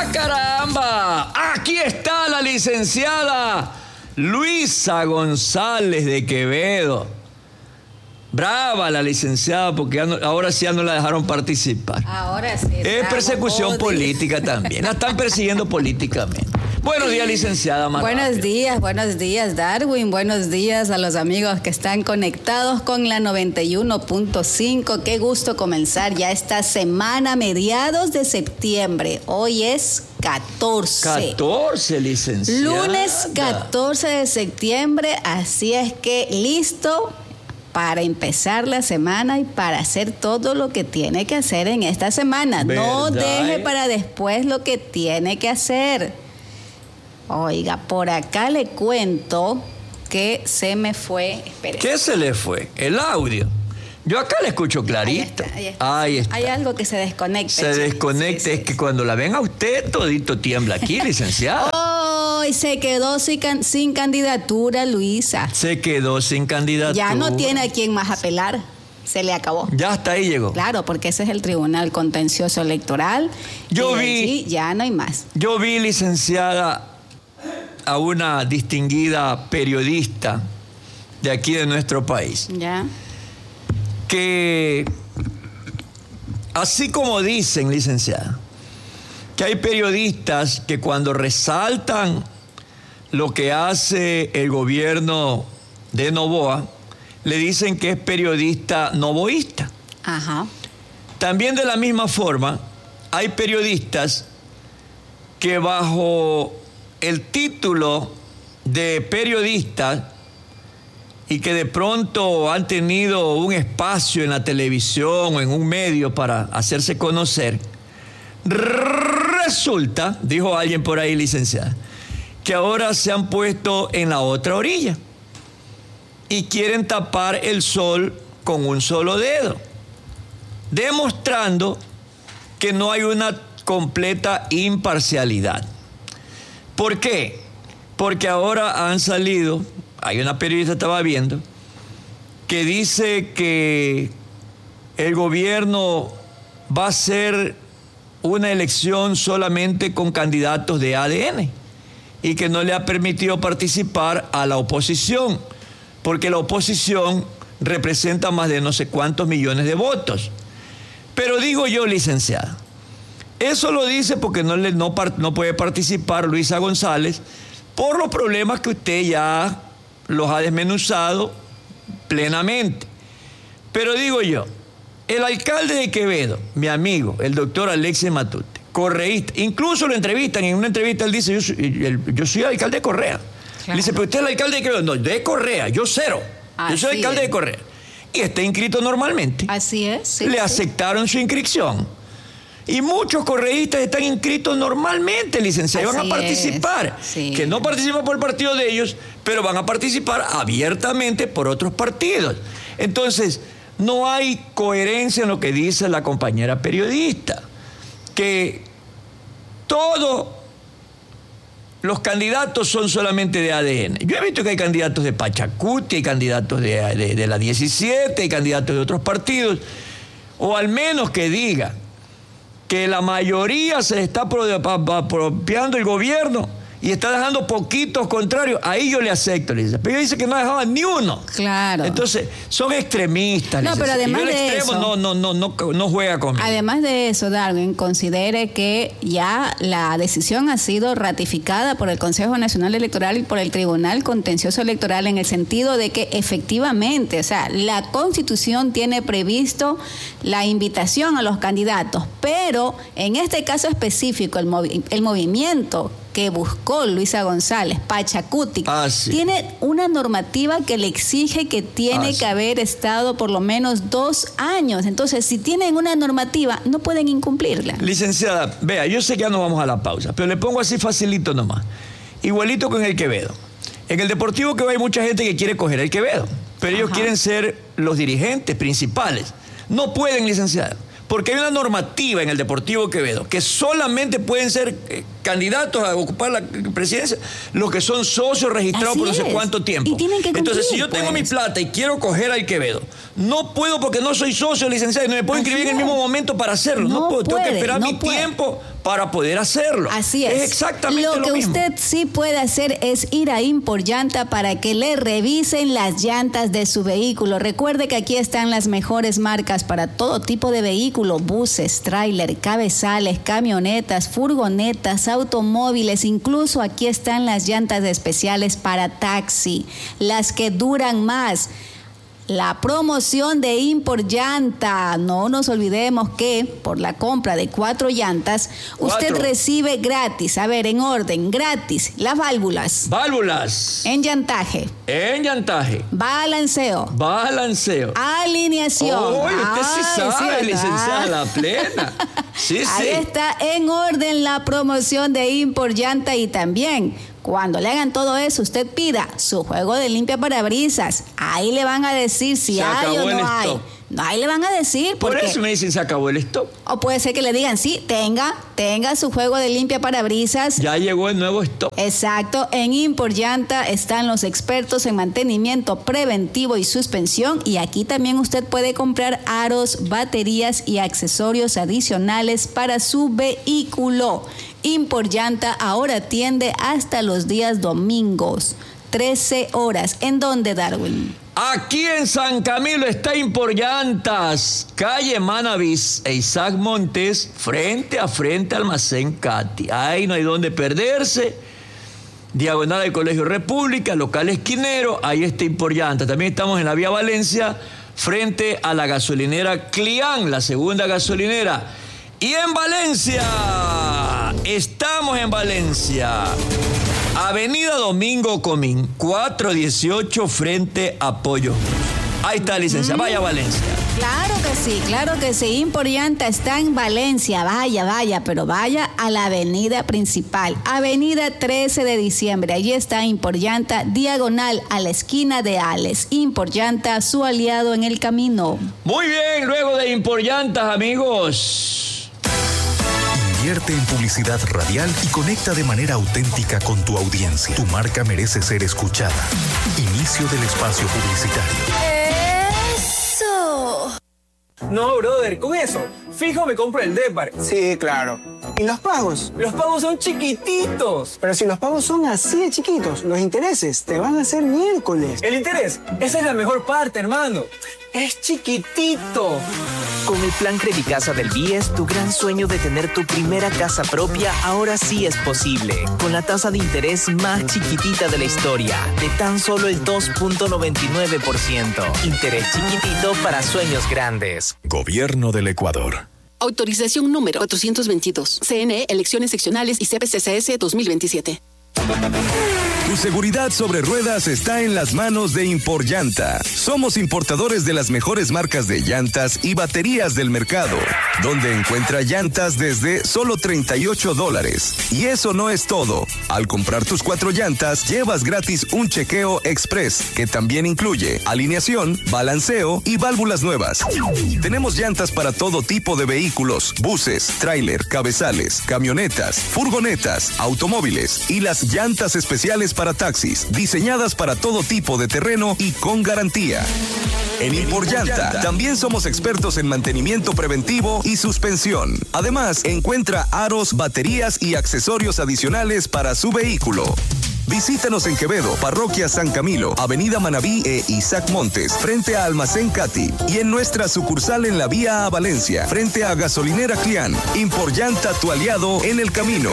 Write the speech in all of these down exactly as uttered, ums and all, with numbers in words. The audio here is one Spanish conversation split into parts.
caramba! Aquí está la licenciada Luisa González de Quevedo. Brava la licenciada, porque ya no, ahora sí ya no la dejaron participar. Ahora sí. Es persecución política también. La están persiguiendo políticamente. Buenos días, licenciada. Más buenos rápido. días, buenos días, Darwin. Buenos días a los amigos que están conectados con la noventa y uno punto cinco. Qué gusto comenzar ya esta semana, mediados de septiembre. Hoy es catorce. catorce, licenciada. Lunes catorce de septiembre. Así es que listo para empezar la semana y para hacer todo lo que tiene que hacer en esta semana. ¿Verdad? No deje para después lo que tiene que hacer. Oiga, por acá le cuento que se me fue. Espere. ¿Qué se le fue? El audio. Yo acá le escucho clarito. Ahí está, ahí está. Ahí está. Hay algo que se desconecta. Se chicos. desconecta, Sí, sí, es que sí. cuando la ven a usted, todito tiembla aquí, licenciada. Hoy se quedó sin, can- sin candidatura, Luisa. Se quedó sin candidatura. Ya no tiene a quién más apelar. Se le acabó. Ya hasta ahí llegó. Claro, porque ese es el Tribunal Contencioso Electoral. Yo y de vi- allí ya no hay más. Yo vi, licenciada, a una distinguida periodista de aquí de nuestro país, Ya. que así como dicen, licenciada, que hay periodistas que cuando resaltan lo que hace el gobierno de Noboa, le dicen que es periodista novoísta. Ajá. También de la misma forma, hay periodistas que bajo el título de periodista y que de pronto han tenido un espacio en la televisión o en un medio para hacerse conocer, resulta, dijo alguien por ahí, licenciada, que ahora se han puesto en la otra orilla y quieren tapar el sol con un solo dedo, demostrando que no hay una completa imparcialidad. ¿Por qué? Porque ahora han salido, hay una periodista que estaba viendo, que dice que el gobierno va a hacer una elección solamente con candidatos de A D N y que no le ha permitido participar a la oposición, porque la oposición representa más de no sé cuántos millones de votos. Pero digo yo, licenciada, eso lo dice porque no, le, no, no puede participar Luisa González por los problemas que usted ya los ha desmenuzado plenamente. Pero digo yo, el alcalde de Quevedo, mi amigo, el doctor Alexis Matute, correísta, incluso lo entrevistan, en una entrevista él dice, yo soy, el, yo soy alcalde de Correa. Claro. Le dice, pero usted es el alcalde de Quevedo. No, de Correa, yo cero. Así yo soy alcalde es. de Correa. Y está inscrito normalmente. Así es. Sí, Le sí. aceptaron su inscripción. Y muchos correístas están inscritos normalmente, licenciados, y van Así a participar. es, sí. Que no participan por el partido de ellos, pero van a participar abiertamente por otros partidos. Entonces, no hay coherencia en lo que dice la compañera periodista, que todos los candidatos son solamente de A D N. Yo he visto que hay candidatos de Pachacuti, hay candidatos de, de, de la diecisiete, hay candidatos de otros partidos, o al menos que diga que la mayoría se está apropiando el gobierno y está dejando poquitos contrarios, ahí yo le acepto, licenciada. Pero ella dice que no dejaba ni uno. Claro. Entonces, son extremistas, No, pero licenciada. además y yo el de extremo eso- no, no, no, no, no juega conmigo. Además de eso, Darwin, considere que ya la decisión ha sido ratificada por el Consejo Nacional Electoral y por el Tribunal Contencioso Electoral en el sentido de que efectivamente, o sea, la Constitución tiene previsto la invitación a los candidatos, pero en este caso específico, el, movi- el movimiento que buscó Luisa González, Pachacuti, Ah, sí. tiene una normativa que le exige que tiene Ah, sí. que haber estado por lo menos dos años. Entonces, si tienen una normativa, no pueden incumplirla. Licenciada, vea, yo sé que ya nos vamos a la pausa, pero le pongo así facilito nomás. Igualito con el Quevedo. En el Deportivo Quevedo hay mucha gente que quiere coger el Quevedo, pero ellos Ajá. quieren ser los dirigentes principales. No pueden, licenciada, porque hay una normativa en el Deportivo Quevedo que solamente pueden ser eh, candidatos a ocupar la presidencia los que son socios registrados Así por no sé es. cuánto tiempo. Y tienen que Entonces, si cumplir, yo tengo pues. mi plata y quiero coger al Quevedo, no puedo porque no soy socio, licenciado, y no me puedo Así inscribir en el es. mismo momento para hacerlo. No, No puedo, tengo que puede, esperar no mi puede. tiempo para poder hacerlo. Así es. Es exactamente lo, lo que mismo. usted sí puede hacer es ir a Import Llanta para que le revisen las llantas de su vehículo. Recuerde que aquí están las mejores marcas para todo tipo de vehículo: buses, tráiler, cabezales, camionetas, furgonetas, automóviles. Incluso aquí están las llantas especiales para taxi, las que duran más. La promoción de Import Llanta. No nos olvidemos que por la compra de cuatro llantas, usted Cuatro. recibe gratis, a ver, en orden, gratis, las válvulas, Válvulas. enllantaje, Enllantaje. balanceo, Balanceo. alineación. Uy, usted sí Ay, sabe, sí, licenciada, ¿verdad? la plena. Sí, Ahí sí. está en orden la promoción de Import Llanta. Y también, cuando le hagan todo eso, usted pida su juego de limpia parabrisas. Ahí le van a decir si Se hay acabó o el no hay. stock. No, ahí le van a decir. Por porque, eso me dicen, se acabó el stock. o puede ser que le digan, sí, tenga, tenga su juego de limpia parabrisas. Ya llegó el nuevo stock. Exacto, en Import Llanta están los expertos en mantenimiento preventivo y suspensión, y aquí también usted puede comprar aros, baterías y accesorios adicionales para su vehículo. Import Llanta ahora atiende hasta los días domingos, trece horas. ¿En dónde, Darwin? Aquí en San Camilo está Import Llantas, calle Manavis e Isaac Montes, frente a frente Almacén Cati. Ahí no hay donde perderse. Diagonal del Colegio República, local esquinero, ahí está Import Llantas. También estamos en la vía Valencia, frente a la gasolinera Clián, la segunda gasolinera. Y en Valencia, estamos en Valencia. Avenida Domingo Comín, cuatrocientos dieciocho, frente a Pollo. Ahí está, licenciada. Vaya a Valencia. Claro que sí, claro que sí. Import Llanta está en Valencia. Vaya, vaya, pero vaya a la avenida principal. Avenida trece de diciembre. Allí está Import Llanta, diagonal a la esquina de Ales. Import Llanta, su aliado en el camino. Muy bien, luego de Import Llantas, amigos. Invierte en publicidad radial y conecta de manera auténtica con tu audiencia. Tu marca merece ser escuchada. Inicio del espacio publicitario. ¡Eso! No, brother, con eso, fijo me compro el Depar. Sí, claro. ¿Y los pagos? Los pagos son chiquititos. Pero si los pagos son así de chiquitos, los intereses te van a hacer miércoles. El interés, esa es la mejor parte, hermano. Es chiquitito. Con el plan Credicasa del B I E S, tu gran sueño de tener tu primera casa propia ahora sí es posible. Con la tasa de interés más chiquitita de la historia, de tan solo el dos punto noventa y nueve por ciento. Interés chiquitito para sueños grandes. Gobierno del Ecuador. Autorización número cuatrocientos veintidós. C N E, elecciones seccionales y C P C C S dos mil veintisiete. Tu seguridad sobre ruedas está en las manos de Import Llanta. Somos importadores de las mejores marcas de llantas y baterías del mercado, donde encuentra llantas desde solo treinta y ocho dólares. Y eso no es todo. Al comprar tus cuatro llantas, llevas gratis un chequeo express, que también incluye alineación, balanceo y válvulas nuevas. Tenemos llantas para todo tipo de vehículos: buses, tráiler, cabezales, camionetas, furgonetas, automóviles y las llantas especiales para taxis, diseñadas para todo tipo de terreno y con garantía. En Import Llanta también somos expertos en mantenimiento preventivo y suspensión. Además, encuentra aros, baterías y accesorios adicionales para su vehículo. Visítanos en Quevedo, Parroquia San Camilo, Avenida Manabí e Isaac Montes, frente a Almacén Cati, y en nuestra sucursal en la vía a Valencia, frente a Gasolinera Clián. Import Llanta, tu aliado en el camino.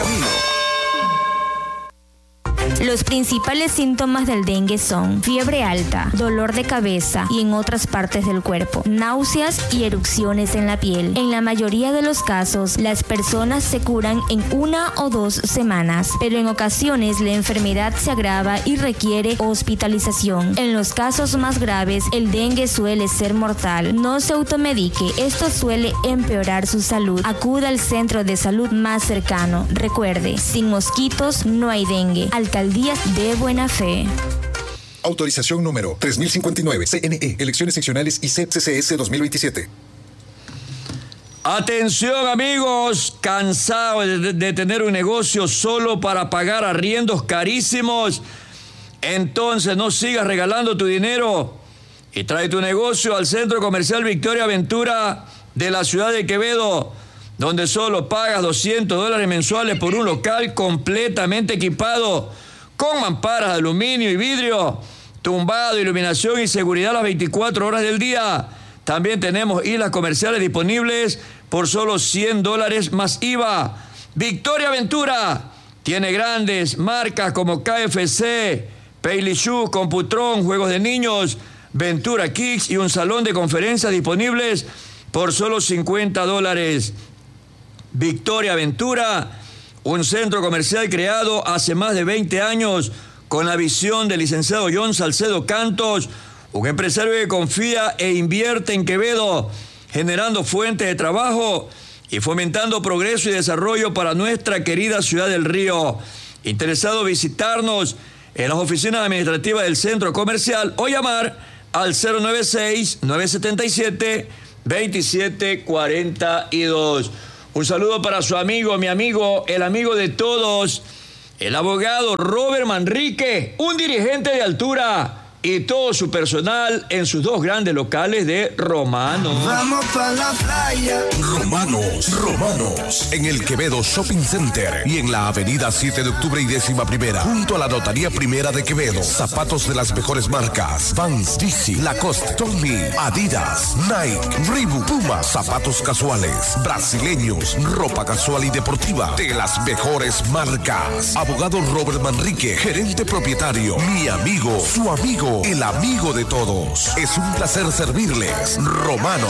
Los principales síntomas del dengue son fiebre alta, dolor de cabeza y en otras partes del cuerpo, náuseas y erupciones en la piel. En la mayoría de los casos, las personas se curan en una o dos semanas, pero en ocasiones la enfermedad se agrava y requiere hospitalización. En los casos más graves, el dengue suele ser mortal. No se automedique, esto suele empeorar su salud. Acuda al centro de salud más cercano. Recuerde, sin mosquitos no hay dengue. Alcaldía de Buena Fe. Autorización número tres mil cincuenta y nueve. C N E, elecciones seccionales y C P C C S dos mil veintisiete. Atención, amigos, cansados de, de tener un negocio solo para pagar arriendos carísimos. Entonces no sigas regalando tu dinero y trae tu negocio al Centro Comercial Victoria Aventura de la ciudad de Quevedo, donde solo pagas doscientos dólares mensuales por un local completamente equipado con mamparas de aluminio y vidrio, tumbado, iluminación y seguridad las veinticuatro horas del día. También tenemos islas comerciales disponibles por solo cien dólares más I V A. Victoria Ventura tiene grandes marcas como K F C, Paisley Shoes, Computron, juegos de niños, Ventura Kicks y un salón de conferencias disponibles por solo cincuenta dólares. Victoria Ventura, un centro comercial creado hace más de veinte años con la visión del licenciado John Salcedo Cantos, un empresario que confía e invierte en Quevedo, generando fuentes de trabajo y fomentando progreso y desarrollo para nuestra querida ciudad del Río. Interesado en visitarnos en las oficinas administrativas del centro comercial o llamar al cero nueve seis, nueve siete siete, dos siete cuatro dos. Un saludo para su amigo, mi amigo, el amigo de todos, el abogado Robert Manrique, un dirigente de altura, y todo su personal en sus dos grandes locales de Romanos. Vamos para la playa. Romanos, Romanos, en el Quevedo Shopping Center y en la avenida siete de octubre y décima primera, junto a la Notaría Primera de Quevedo. Zapatos de las mejores marcas: Vans, D C, Lacoste, Tommy, Adidas, Nike, Reebok, Puma, zapatos casuales, brasileños, ropa casual y deportiva de las mejores marcas. Abogado Robert Manrique, gerente propietario, mi amigo, su amigo, el amigo de todos. Es un placer servirles. Romanos.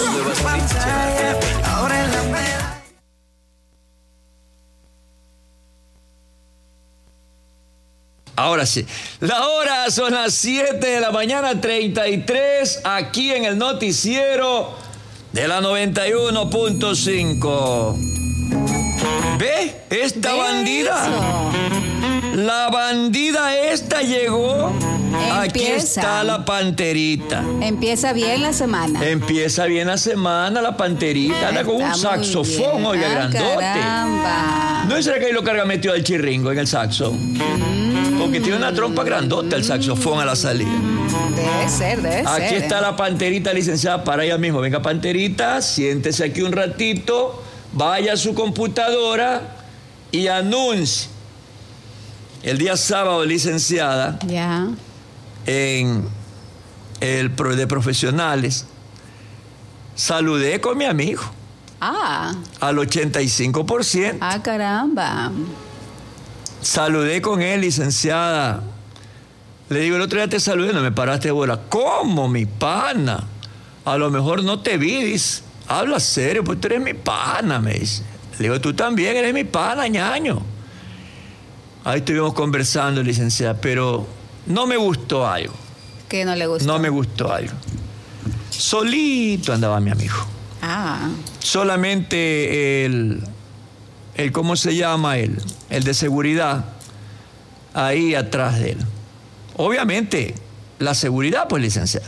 Ahora sí, la hora son las siete de la mañana, treinta y tres, aquí en el noticiero de la noventa y uno punto cinco. ¿Ve? Esta ¿Ve bandida. eso? La bandida esta llegó. Aquí Empieza. está la panterita. Empieza bien la semana. Empieza bien la semana la panterita. Anda con un Está muy saxofón, bien. oiga, Ah, grandote. caramba. ¿No será que ahí lo carga metido al chirringo en el saxo? Mm. Porque tiene una trompa grandota el saxofón a la salida. Debe ser, debe ser. Aquí está la panterita, licenciada, para ella mismo. Venga, panterita, siéntese aquí un ratito, vaya a su computadora y anuncie. El día sábado, licenciada, Ya. en el pro de profesionales, saludé con mi amigo Ah. al ochenta y cinco por ciento. Ah, caramba. Saludé con él, licenciada. Le digo, el otro día te saludé, no me paraste de bola. ¿Cómo, mi pana? A lo mejor no te vi, dice. Habla serio, pues tú eres mi pana, me dice. Le digo, tú también eres mi pana, ñaño. Ahí estuvimos conversando, licenciada, pero no me gustó algo. ¿Qué no le gustó? No me gustó algo. Solito andaba mi amigo. Ah. Solamente el, el ¿cómo se llama? El, el de seguridad ahí atrás de él. Obviamente, la seguridad, pues, licenciada.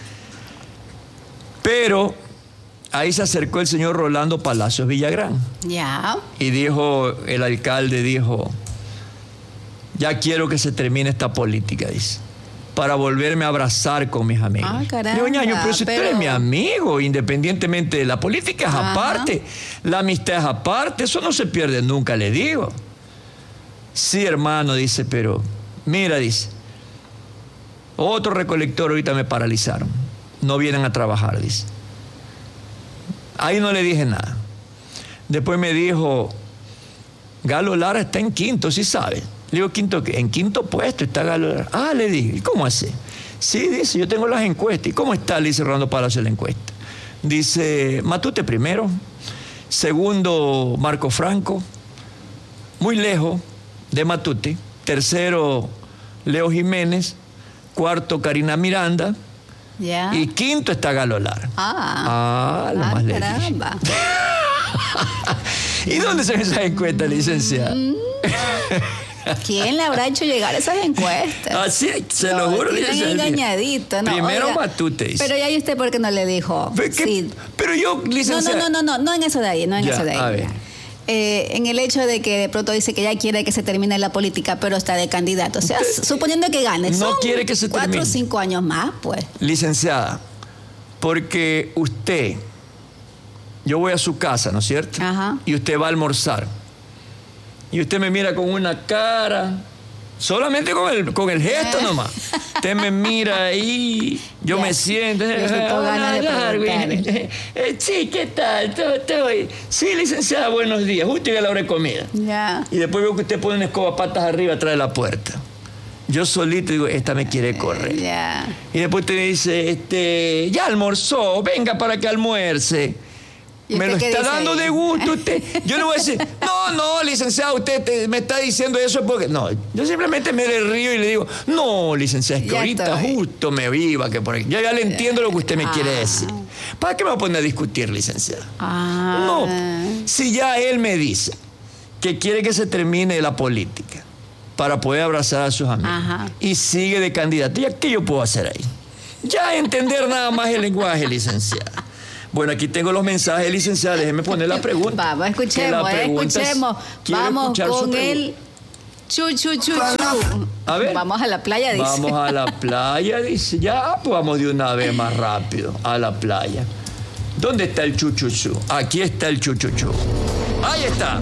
Pero ahí se acercó el señor Rolando Palacios Villagrán. Ya. Y dijo, el alcalde dijo, ya quiero que se termine esta política, dice, para volverme a abrazar con mis amigos. Ah, caramba. Digo, ñaño, pero si pero... tú eres mi amigo, independientemente de la política es Ajá. aparte, la amistad es aparte, eso no se pierde nunca, le digo. Sí, hermano, dice, pero mira, dice, otro recolector ahorita me paralizaron, no vienen a trabajar, dice. Ahí no le dije nada. Después me dijo, Galo Lara está en quinto, ¿sí sabe? Le digo, ¿quinto qué? En quinto puesto está Galo Lara. Ah, le dije, ¿y cómo hace? Sí, dice, yo tengo las encuestas. ¿Y cómo está? Le dice Rolando Palacio la encuesta. Dice, Matute primero, segundo Marco Franco, muy lejos de Matute, tercero Leo Jiménez, cuarto Karina Miranda, Ya. y quinto está Galo Lara. Ah. Ah, lo Ah, más le dije. caramba. ¿Y dónde se ven esas encuestas, licenciada? Mm. ¿Quién le habrá hecho llegar esas encuestas? Así, se No, lo juro, tienen licenciada. engañadito, ¿no? Primero Oiga, Matute dice. Pero ya, ¿y usted por qué no le dijo? Pero, ¿qué? Sí. Pero yo, No, licenciada. no, no, no, no, no en eso de ahí, no en Ya, eso de ahí. a ver. ya. Eh, en el hecho de que de pronto dice que ya quiere que se termine la política, pero está de candidato. O sea, Usted suponiendo que gane. no son quiere que se cuatro termine. o cinco años más, pues. Licenciada, porque usted yo voy a su casa, ¿no es cierto? Ajá. Y usted va a almorzar. Y usted me mira con una cara, solamente con el, con el gesto nomás. Usted me mira ahí, yo Ya. me siento. Yo sí tengo ganas de Darwin. preguntarle. Eh, Sí, ¿qué tal? ¿Todo, todo bien? Sí, licenciada, buenos días. Justo llega la hora de comida. Ya. Y después veo que usted pone una escoba patas arriba atrás de la puerta. Yo solito digo, esta me quiere correr. Ya. Y después te dice, este, ya almorzó, venga para que almuerce. ¿Y Me lo usted qué está dice dando ahí? de gusto usted. Yo le voy a decir, no, no, licenciado, usted te- me está diciendo eso porque... No, yo simplemente me le río y le digo, no, licenciado, es que Ya ahorita estoy. justo me viva que por aquí. Yo ya le entiendo lo que usted me quiere Ah. decir. ¿Para qué me va a poner a discutir, licenciado? Ah. No, si ya él me dice que quiere que se termine la política para poder abrazar a sus amigos Ajá. y sigue de candidato, ¿ya qué yo puedo hacer ahí? Ya entender nada más el lenguaje, licenciada. Bueno, aquí tengo los mensajes, licenciada, déjeme poner la pregunta. Vamos, Que escuchemos, la eh, pregunta es- escuchemos. quiero Vamos escuchar su con pregunta. el chu, chu, chu, chu. A ver. Vamos a la playa, dice. Vamos a la playa, dice. Ya, pues vamos de una vez más rápido a la playa. ¿Dónde está el chuchuchú? Aquí está el chuchuchú. Ahí está.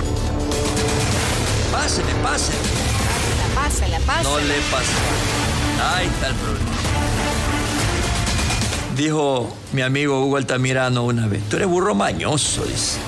Pásele, pásele. Pásala, pásala. No le pasa. Ahí está el problema. Dijo mi amigo Hugo Altamirano una vez, tú eres burro mañoso, dice.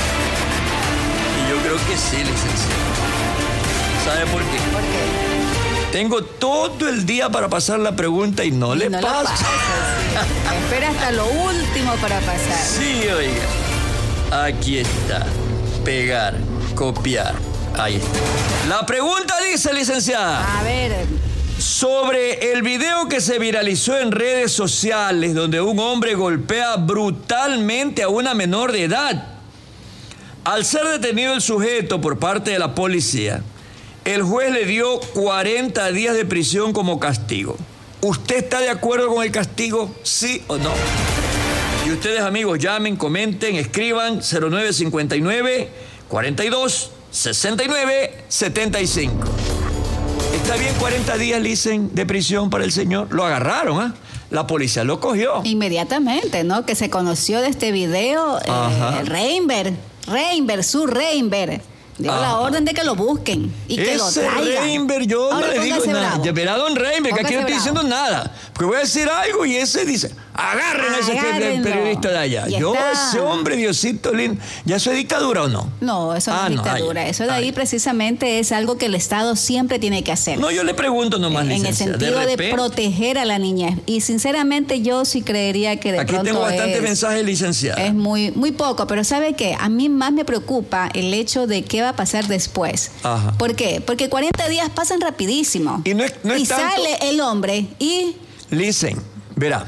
Y yo creo que sí, licenciado. ¿Sabe por qué? ¿Por qué? Tengo todo el día para pasar la pregunta y no Y le no lo pasa. pasa, sí. Espera hasta lo último para pasar. Sí, oiga. Aquí está. Pegar, copiar. Ahí está. La pregunta dice, licenciada, A ver, sobre el video que se viralizó en redes sociales donde un hombre golpea brutalmente a una menor de edad. Al ser detenido el sujeto por parte de la policía, el juez le dio cuarenta días de prisión como castigo. ¿Usted está de acuerdo con el castigo? ¿Sí o no? Y ustedes, amigos, llamen, comenten, escriban cero nueve cinco nueve, cuarenta y dos, sesenta y nueve, setenta y cinco. ¿Está bien cuarenta días, dicen, de prisión para el señor? Lo agarraron, ¿ah? La policía lo cogió. inmediatamente, ¿no? Que se conoció de este video, Ajá. eh, Reinberg, Reinberg, su Reinberg, dio Ajá. la orden de que lo busquen y que lo Ese traigan. Reinberg, yo Ahora no le digo póngase nada. bravo. Ya verá don Reinberg, que aquí no Póngase estoy bravo. diciendo nada. Porque voy a decir algo y ese dice, agarren a ese que- Agárrenlo. periodista de allá. Ya Yo, está. ese hombre, Diosito lindo, ¿ya eso es dictadura o no? No, eso no Ah, es no, dictadura. ay, eso de ahí ay. precisamente es algo que el Estado siempre tiene que hacer. No, yo le pregunto nomás, en el licenciada. sentido de, repente, proteger a la niñez. Y sinceramente yo sí creería que de Aquí pronto tengo bastantes es, mensajes, licenciada. es muy, muy poco. Pero ¿sabe qué? A mí más me preocupa el hecho de qué va a pasar después. Ajá. ¿Por qué? Porque cuarenta días pasan rapidísimo. Y no es- no es Y tanto- sale el hombre y... Listen, verá,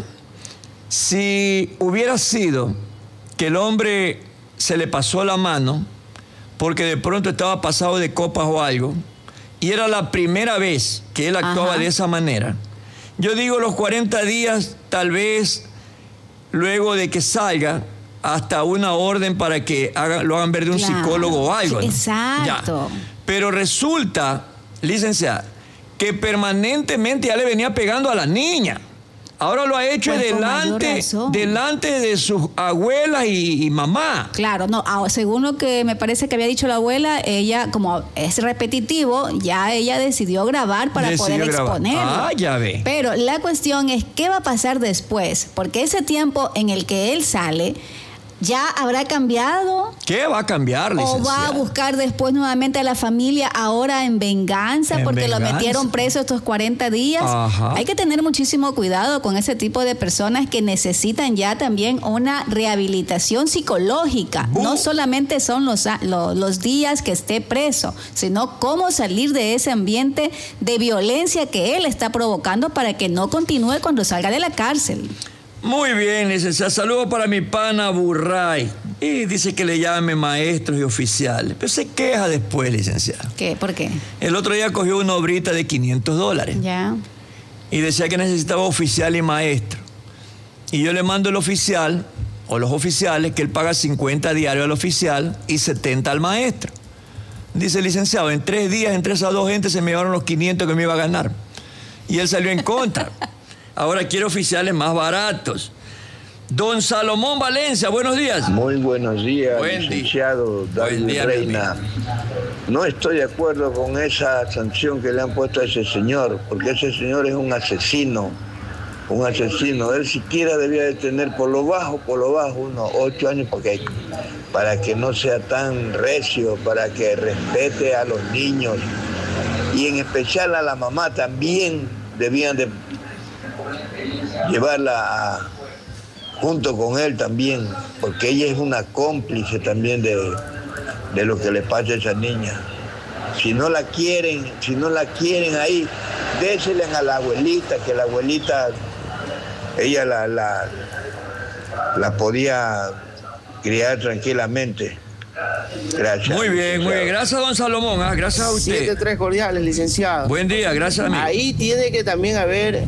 si hubiera sido que el hombre se le pasó la mano porque de pronto estaba pasado de copas o algo y era la primera vez que él actuaba Ajá. de esa manera, yo digo los cuarenta días tal vez luego de que salga hasta una orden para que haga- lo hagan ver de un Claro. psicólogo o algo. ¿no? Exacto. Ya. Pero resulta, licenciada, que permanentemente ya le venía pegando a la niña. Ahora lo ha hecho Pues con mayor delante, razón. delante de sus abuelas y, y mamá. Claro, no, ah, según lo que me parece que había dicho la abuela, ella, como es repetitivo, ya ella decidió grabar para Decidió poder grabar. exponerlo. Ah, ya ve. Pero la cuestión es, ¿qué va a pasar después? Porque ese tiempo en el que él sale, ¿ya habrá cambiado? ¿Qué va a cambiar, ¿O licenciada? va a buscar después nuevamente a la familia ahora en venganza En porque lo venganza. metieron preso estos cuarenta días? Ajá. Hay que tener muchísimo cuidado con ese tipo de personas que necesitan ya también una rehabilitación psicológica. Bu- No solamente son los, a- lo- los días que esté preso, sino cómo salir de ese ambiente de violencia que él está provocando para que no continúe cuando salga de la cárcel. Muy bien, licenciada. Saludos para mi pana Burray. Y dice que le llame maestros y oficiales. Pero se queja después, licenciada. ¿Qué? ¿Por qué? El otro día cogió una obrita de quinientos dólares. Ya. Y decía que necesitaba oficial y maestro. Y yo le mando el oficial, o los oficiales, que él paga cincuenta diarios al oficial y setenta al maestro. Dice el licenciado, en tres días entre esas dos gentes se me llevaron los quinientos que me iba a ganar. Y él salió en contra. Ahora quiere oficiales más baratos. Don Salomón Valencia, buenos días. Muy buenos días, Buen licenciado día. Buen David día, Reina. No estoy de acuerdo con esa sanción que le han puesto a ese señor, porque ese señor es un asesino, un asesino. Él siquiera debía de tener por lo bajo, por lo bajo, unos ocho años, porque para que no sea tan recio, para que respete a los niños, y en especial a la mamá también debían de llevarla a junto con él también, porque ella es una cómplice también de, de lo que le pasa a esa niña. Si no la quieren, si no la quieren ahí, désela a la abuelita, que la abuelita, ella la, la, la podía criar tranquilamente. Gracias. Muy bien, muy bien. Gracias, don Salomón. ¿eh? Gracias a usted. Siete tres cordiales, licenciado. Buen día, gracias a mí. Ahí tiene que también haber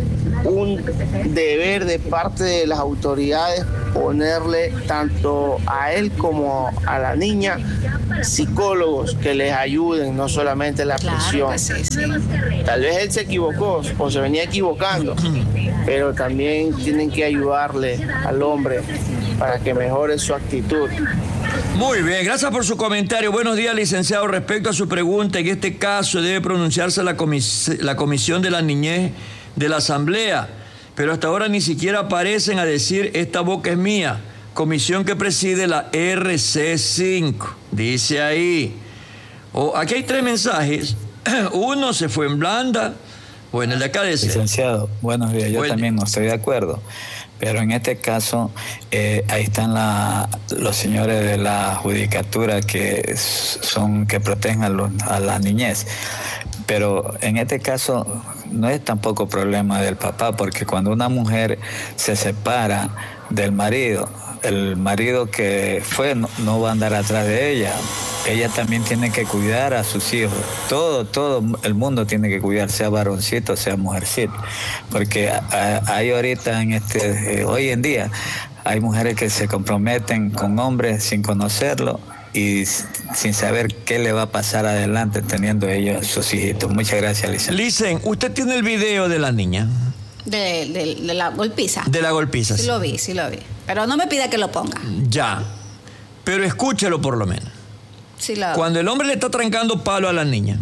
un deber de parte de las autoridades ponerle tanto a él como a la niña psicólogos que les ayuden, no solamente la Claro, presión. pues sí, sí. Tal vez él se equivocó o se venía equivocando, pero también tienen que ayudarle al hombre para que mejore su actitud. Muy bien, gracias por su comentario. Buenos días, licenciado. Respecto a su pregunta, en este caso debe pronunciarse la, comis- la Comisión de la Niñez de la Asamblea, pero hasta ahora ni siquiera aparecen a decir esta boca es mía. Comisión que preside la R C cinco, dice ahí. Oh, aquí hay tres mensajes. Uno se fue en blanda. Bueno, el de acá dice. Licenciado, buenos días. Yo Buen también no estoy de acuerdo. Pero en este caso, eh, ahí están la, los señores de la judicatura que son que protegen a, los, a la niñez. Pero en este caso no es tampoco problema del papá, porque cuando una mujer se separa del marido, el marido que fue no, no va a andar atrás de ella. Ella también tiene que cuidar a sus hijos. Todo, todo el mundo tiene que cuidar, sea varoncito, sea mujercito. Porque a, hay ahorita, en este, eh, hoy en día, hay mujeres que se comprometen con hombres sin conocerlo y sin saber qué le va a pasar adelante teniendo ellos sus hijitos. Muchas gracias, Licen. Licen, ¿usted tiene el video de la niña? De, de, de la golpiza. De la golpiza. Sí, sí lo vi, sí lo vi. Pero no me pida que lo ponga. Ya. Pero escúchelo por lo menos. Sí lo... Cuando el hombre le está trancando palo a la niña,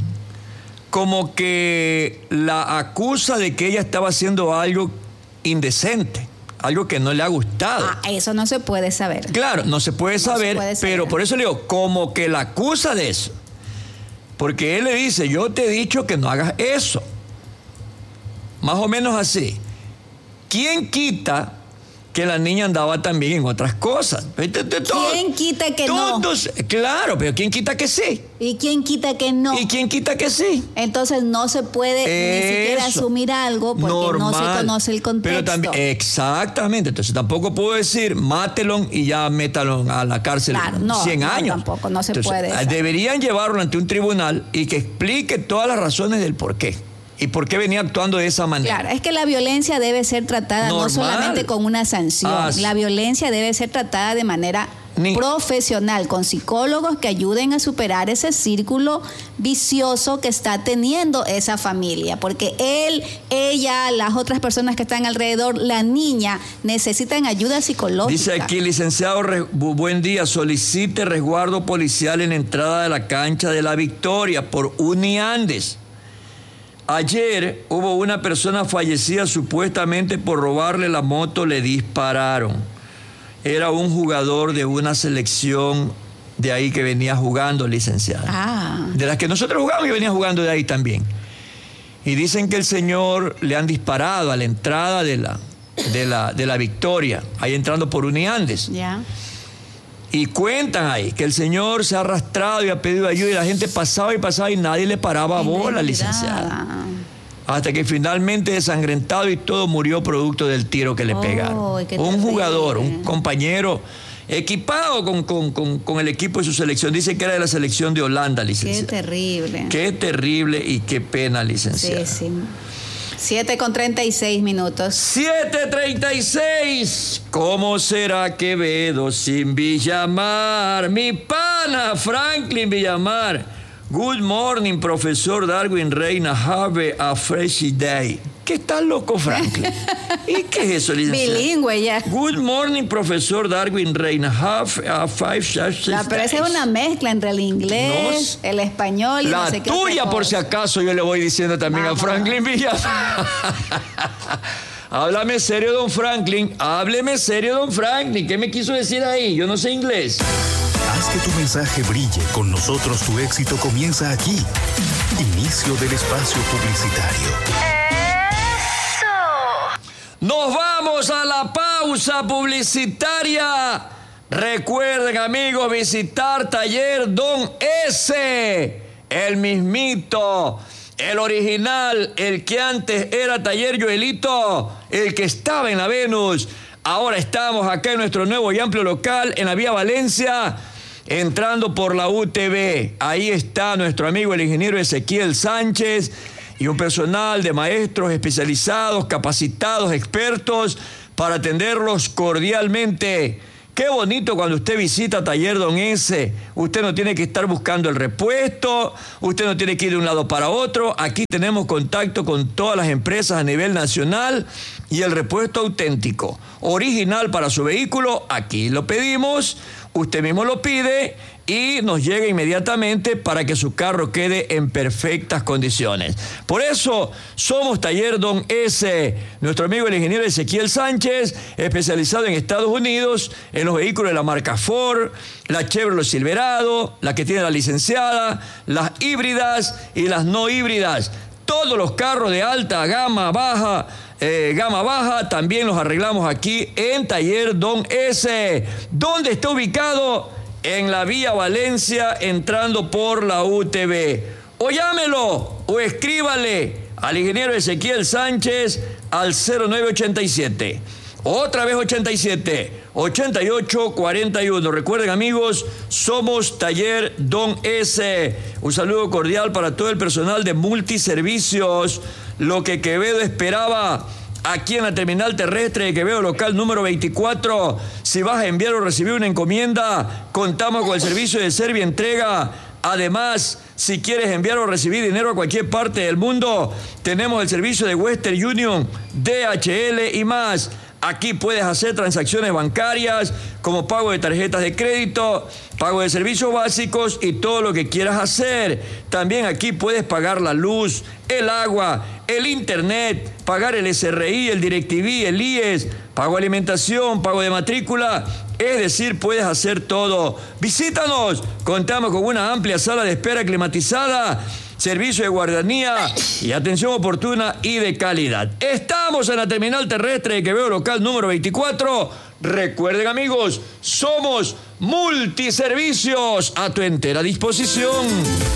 como que la acusa de que ella estaba haciendo algo indecente, algo que no le ha gustado. Ah, eso no se puede saber. Claro, no se puede, no saber, se puede saber, pero por eso le digo, como que la acusa de eso. Porque él le dice, yo te he dicho que no hagas eso. Más o menos así. ¿Quién quita que la niña andaba también en otras cosas? ¿Quién quita que todos, no? Claro, pero ¿quién quita que sí? ¿Y quién quita que no? ¿Y quién quita que sí? Entonces no se puede Eso. ni siquiera asumir algo porque Normal. no se conoce el contexto. Pero también, exactamente, entonces tampoco puedo decir mátelo y ya métalo a la cárcel claro, no, cien no, años. Tampoco, no se entonces, puede. ¿sabes? Deberían llevarlo ante un tribunal y que explique todas las razones del por qué. ¿Y por qué venía actuando de esa manera? Claro, es que la violencia debe ser tratada Normal. no solamente con una sanción. Ah, la violencia debe ser tratada de manera Ni... profesional, con psicólogos que ayuden a superar ese círculo vicioso que está teniendo esa familia. Porque él, ella, las otras personas que están alrededor, la niña, necesitan ayuda psicológica. Dice aquí, licenciado, buen día, solicite resguardo policial en la entrada de la cancha de la Victoria por Uniandes. Ayer hubo una persona fallecida supuestamente por robarle la moto, le dispararon. Era un jugador de una selección de ahí que venía jugando, licenciada. Ah. De las que nosotros jugamos y venía jugando de ahí también. Y dicen que el señor le han disparado a la entrada de la, de la, de la Victoria, ahí entrando por Uniandes. Ya. Y cuentan ahí que el señor se ha arrastrado y ha pedido ayuda y la gente pasaba y pasaba y nadie le paraba bola, licenciada. Hasta que finalmente desangrentado y todo murió producto del tiro que le oh, pegaron. Un terrible. jugador, un compañero equipado con, con, con, con el equipo de su selección. Dice que era de la selección de Holanda, licenciada. Qué terrible. Qué terrible y qué pena, licenciada. Sí, sí. siete con treinta y seis minutos. siete treinta y seis. ¿Cómo será Quevedo sin Villamar? Mi pana Franklin Villamar. Good morning, profesor Darwin Reina. Have a fresh day. ¿Qué tal, loco, Franklin? ¿Y qué es eso, licenciado? Bilingüe ya. Good morning, profesor Darwin Reina. Have a five such La, pero esa es una mezcla entre el inglés, no, el español y la no sé qué tuya, por si acaso, yo le voy diciendo también Vamos. a Franklin Villas. Háblame serio, don Franklin. Hábleme serio, don Franklin. ¿Qué me quiso decir ahí? Yo no sé inglés. Haz que tu mensaje brille. Con nosotros tu éxito comienza aquí. Inicio del espacio publicitario. Nos vamos a la pausa publicitaria. Recuerden, amigos, visitar Taller Don S. El mismito, el original, el que antes era Taller Joelito, el que estaba en la Venus. Ahora estamos acá en nuestro nuevo y amplio local en la Vía Valencia, entrando por la U T V. Ahí está nuestro amigo el ingeniero Ezequiel Sánchez y un personal de maestros especializados, capacitados, expertos, para atenderlos cordialmente. Qué bonito cuando usted visita Taller Don S. Usted no tiene que estar buscando el repuesto, usted no tiene que ir de un lado para otro. Aquí tenemos contacto con todas las empresas a nivel nacional y el repuesto auténtico, original para su vehículo, aquí lo pedimos, usted mismo lo pide y nos llega inmediatamente para que su carro quede en perfectas condiciones. Por eso somos Taller Don S. Nuestro amigo el ingeniero Ezequiel Sánchez, especializado en Estados Unidos, en los vehículos de la marca Ford, la Chevrolet Silverado, la que tiene la licenciada, las híbridas y las no híbridas. Todos los carros de alta gama, baja, eh, gama baja, también los arreglamos aquí en Taller Don S. ¿Dónde está ubicado? En la Vía Valencia, entrando por la U T V. O llámelo o escríbale al ingeniero Ezequiel Sánchez al cero nueve ochenta y siete. Otra vez ochenta y siete, ochenta y ocho cuarenta y uno. Recuerden, amigos, somos Taller Don S. Un saludo cordial para todo el personal de Multiservicios. Lo que Quevedo esperaba aquí en la terminal terrestre de Quevedo, local número veinticuatro. Si vas a enviar o recibir una encomienda, contamos con el servicio de Servientrega. Además, si quieres enviar o recibir dinero a cualquier parte del mundo, tenemos el servicio de Western Union, D H L y más. Aquí puedes hacer transacciones bancarias como pago de tarjetas de crédito, pago de servicios básicos y todo lo que quieras hacer. También aquí puedes pagar la luz, el agua, el internet, pagar el S R I, el DirecTV, el I E S, pago de alimentación, pago de matrícula. Es decir, puedes hacer todo. Visítanos. Contamos con una amplia sala de espera climatizada, servicio de guardianía y atención oportuna y de calidad. Estamos en la terminal terrestre de Quevedo, local número veinticuatro. Recuerden, amigos, somos Multiservicios, a tu entera disposición.